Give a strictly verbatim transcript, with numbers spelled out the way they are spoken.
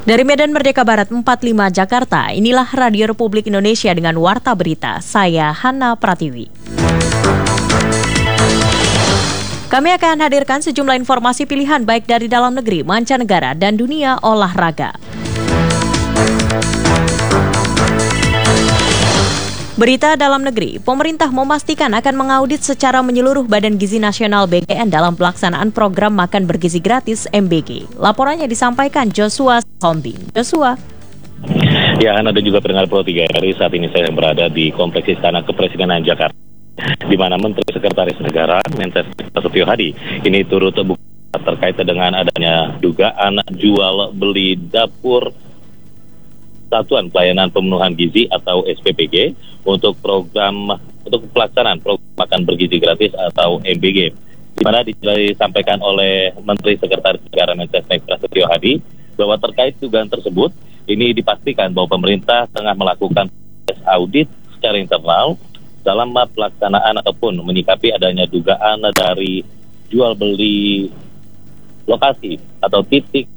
Dari Medan Merdeka Barat empat puluh lima Jakarta, inilah Radio Republik Indonesia dengan Warta Berita. Saya Hana Pratiwi. Kami akan hadirkan sejumlah informasi pilihan baik dari dalam negeri, mancanegara, dan dunia olahraga. Berita dalam negeri, pemerintah memastikan akan mengaudit secara menyeluruh Badan Gizi Nasional B G N dalam pelaksanaan program makan bergizi gratis M B G. Laporannya disampaikan Joshua Sombing. Joshua. Ya, Anda dan juga pendengar Pro tiga R I, saat ini saya berada di Kompleks Istana Kepresidenan Jakarta, di mana Menteri Sekretaris Negara Mensesnek Prasetyo Hadi ini turut terbuka terkait dengan adanya dugaan jual beli dapur Satuan Pelayanan Pemenuhan Gizi atau S P P G untuk program untuk pelaksanaan program makan bergizi gratis atau M B G, di mana disampaikan oleh Menteri Sekretaris Negara Mensesnek Prasetyo Hadi bahwa terkait dugaan tersebut ini dipastikan bahwa pemerintah tengah melakukan proses audit secara internal dalam pelaksanaan ataupun menyikapi adanya dugaan dari jual beli lokasi atau titik